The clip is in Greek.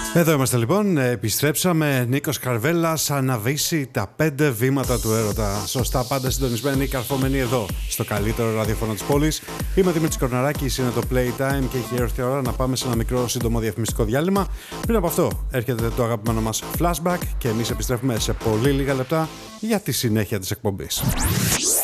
Εδώ είμαστε λοιπόν, επιστρέψαμε. Νίκος Καρβέλας, αναβήσει τα 5 βήματα του έρωτα. Σωστά, πάντα συντονισμένοι, καρφωμένοι εδώ, στο καλύτερο ραδιόφωνο της πόλης. Είμαι ο Δημήτρης Κορναράκης, είναι το Playtime και έχει έρθει η ώρα να πάμε σε ένα μικρό σύντομο διαφημιστικό διάλειμμα. Πριν από αυτό, έρχεται το αγαπημένο μας Flashback και εμείς επιστρέφουμε σε πολύ λίγα λεπτά για τη συνέχεια της εκπομπής.